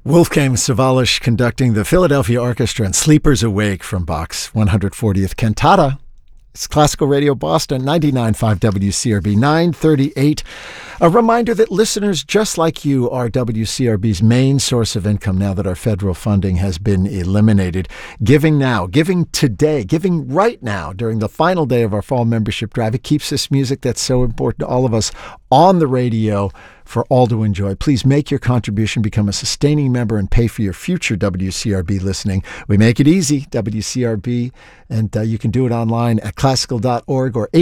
Wolfgang Sawallisch conducting the Philadelphia Orchestra and Sleepers Awake from Bach's 140th Cantata. It's Classical Radio Boston, 99.5 WCRB, 9:38. A reminder that listeners just like you are WCRB's main source of income now that our federal funding has been eliminated. Giving now, giving today, giving right now during the final day of our fall membership drive. It keeps this music that's so important to all of us on the radio for all to enjoy. Please make your contribution, become a sustaining member, and pay for your future WCRB listening. We make it easy, WCRB, and you can do it online at classical.org or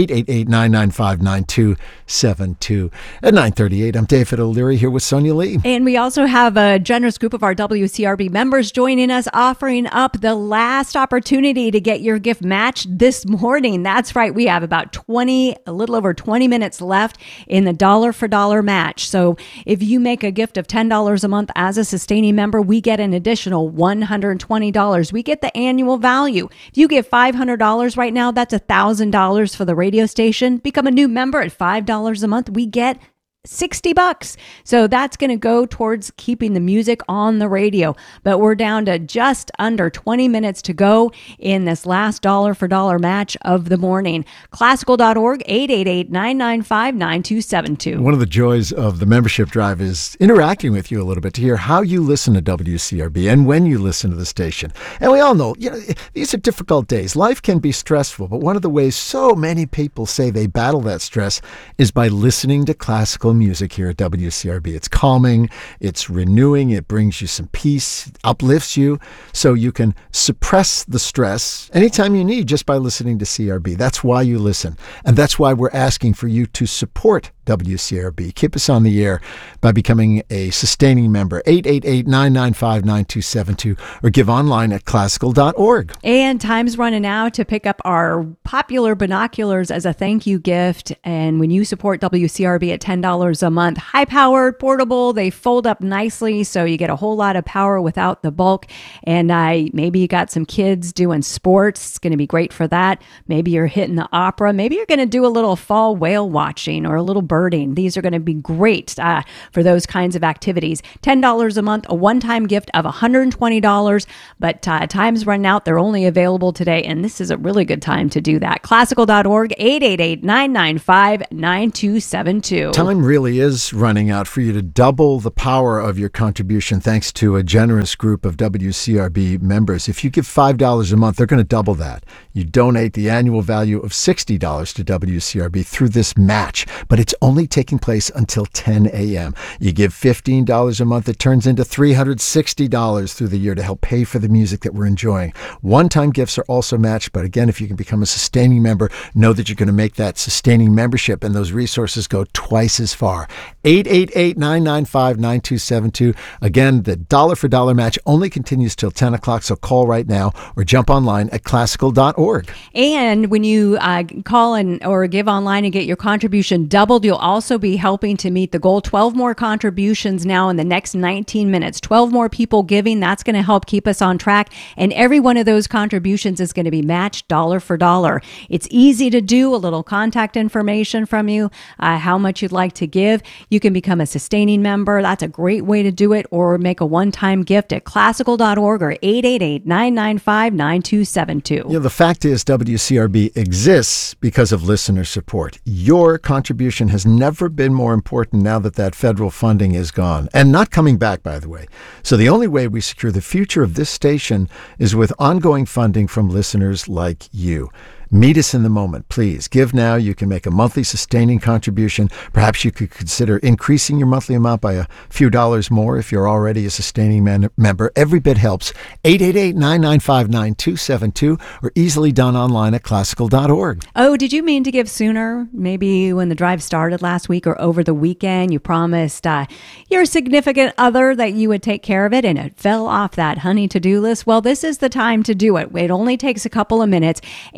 888-995-9272. At 9:38, I'm David O'Leary here with Sonia Lee. And we also have a generous group of our WCRB members joining us, offering up the last opportunity to get your gift matched this morning. That's right. We have about a little over 20 minutes left in the dollar for dollar match. So if you make a gift of $10 a month as a sustaining member, we get an additional $120. We get the annual value. If you give $500 right now, that's $1,000 for the radio station. Become a new member at $5 a month. We get $60. So that's going to go towards keeping the music on the radio. But we're down to just under 20 minutes to go in this last dollar for dollar match of the morning. Classical.org, 888-995-9272. One of the joys of the membership drive is interacting with you a little bit to hear how you listen to WCRB and when you listen to the station. And we all know, these are difficult days. Life can be stressful, but one of the ways so many people say they battle that stress is by listening to classical music here at WCRB. It's calming, it's renewing, it brings you some peace, uplifts you, so you can suppress the stress anytime you need just by listening to CRB. That's why you listen. And that's why we're asking for you to support WCRB. Keep us on the air by becoming a sustaining member, 888-995-9272, or give online at classical.org. And time's running out to pick up our popular binoculars as a thank you gift. And when you support WCRB at $10 a month, high-powered, portable, they fold up nicely, so you get a whole lot of power without the bulk. And maybe you got some kids doing sports. It's going to be great for that. Maybe you're hitting the opera. Maybe you're going to do a little fall whale watching or a little birding. These are going to be great for those kinds of activities. $10 a month, a one-time gift of $120, but time's running out. They're only available today, and this is a really good time to do that. Classical.org, 888-995-9272. Time really is running out for you to double the power of your contribution thanks to a generous group of WCRB members. If you give $5 a month, they're going to double that. You donate the annual value of $60 to WCRB through this match, but it's only taking place until 10 a.m. You give $15 a month, it turns into $360 through the year to help pay for the music that we're enjoying. One-time gifts are also matched, but again, if you can become a sustaining member, know that you're going to make that sustaining membership and those resources go twice as far. 888-995-9272. Again, the dollar for dollar match only continues till 10 o'clock, so call right now or jump online at classical.org. And when you call or give online and get your contribution doubled, you'll also be helping to meet the goal. 12 more contributions now in the next 19 minutes. 12 more people giving. That's going to help keep us on track. And every one of those contributions is going to be matched dollar for dollar. It's easy to do. A little contact information from you, how much you'd like to give. You can become a sustaining member. That's a great way to do it, or make a one-time gift at classical.org or 888-995-9272. The fact is WCRB exists because of listener support. Your contribution has never been more important now that federal funding is gone and not coming back, by the way. So the only way we secure the future of this station is with ongoing funding from listeners like you. Meet us in the moment, please. Give now. You can make a monthly sustaining contribution. Perhaps you could consider increasing your monthly amount by a few dollars more if you're already a sustaining member. Every bit helps. 888-995-9272 or easily done online at classical.org. Oh, did you mean to give sooner? Maybe when the drive started last week or over the weekend, you promised your significant other that you would take care of it and it fell off that honey to-do list. Well, this is the time to do it. It only takes a couple of minutes, and you want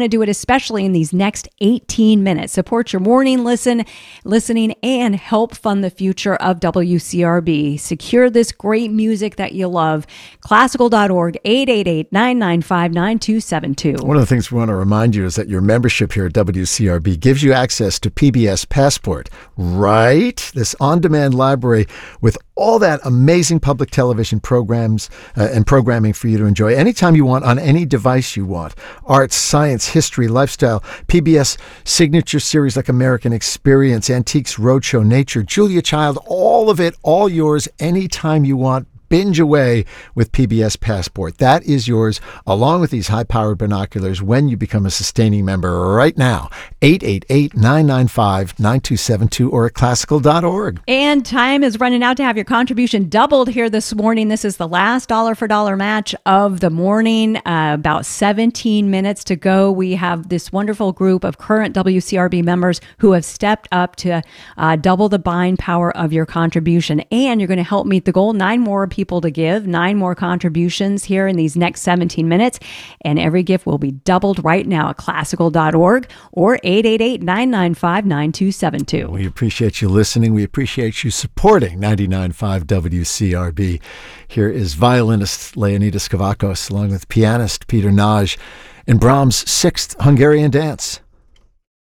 want to do it, especially in these next 18 minutes. Support your morning listening, and help fund the future of WCRB. Secure this great music that you love. Classical.org, 888-995-9272. One of the things we want to remind you is that your membership here at WCRB gives you access to PBS Passport, right? This on-demand library with all that amazing public television programs and programming for you to enjoy anytime you want on any device you want. Arts, science, history, lifestyle, PBS signature series like American Experience, Antiques Roadshow, Nature, Julia Child, all of it, all yours anytime you want. Binge away with PBS Passport. That is yours, along with these high-powered binoculars when you become a sustaining member right now. 888-995-9272 or at classical.org. And time is running out to have your contribution doubled here this morning. This is the last dollar for dollar match of the morning. About 17 minutes to go. We have this wonderful group of current WCRB members who have stepped up to double the buying power of your contribution. And you're going to help meet the goal. 9 more people to give, 9 more contributions here in these next 17 minutes. And every gift will be doubled right now at classical.org or 888-995-9272. We appreciate you listening. We appreciate you supporting 99.5 WCRB. Here is violinist Leonidas Kavakos along with pianist Peter Nagy in Brahms' 6th Hungarian Dance.